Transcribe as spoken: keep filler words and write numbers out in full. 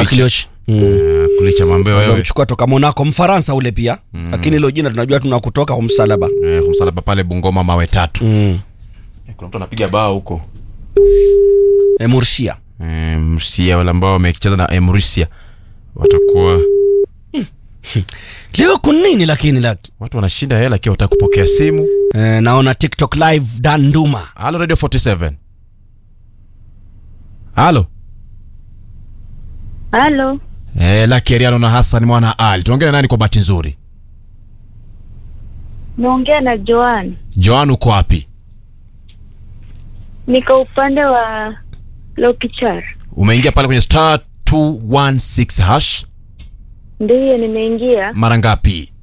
Kilioch. Mm. Kulicha mambo wewe. Mchukua toka Monaco Mfaransa ule pia. Mm. Lakini hilo jina tunajua tunakutoka Humsalaba. Eh, Humsalaba pale Bungoma mawe tatu. Mm. Kuna mtu anapiga bao huko. E, Murcia. Eh, Murcia wale ambao wamecheza na Murcia watakuwa hmm. Leo kuna nini lakini laki? Watu wanashinda hela kia utakupokea simu. Eh, naona TikTok live Dan Nduma. Halo Radio forty-seven. Halo. Halo. Eh, Lucky Ariano na Hassan Mwana Ali. Tuongea na nani kwa bahati nzuri? Naongea na Joan. Joan uko wapi? Niko upande wa Lokichar. Umeingia pale kwenye star two one six hash? Ndiyo nimeingia. Mara ngapi?